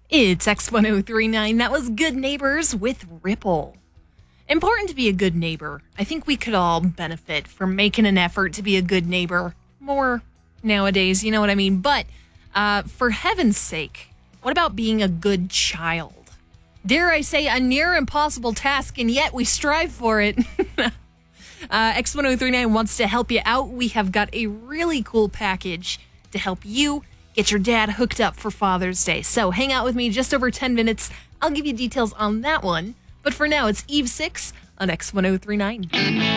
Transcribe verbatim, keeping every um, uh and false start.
It's X ten thirty-nine. That was Good Neighbors with Ripple. Important to be a good neighbor. I think we could all benefit from making an effort to be a good neighbor more nowadays, you know what I mean? But uh, for heaven's sake, what about being a good child? Dare I say a near impossible task, and yet we strive for it. uh, X ten thirty-nine wants to help you out. We have got a really cool package to help you get your dad hooked up for Father's Day. So hang out with me just over ten minutes. I'll give you details on that one. But for now, it's Eve six on X ten thirty-nine.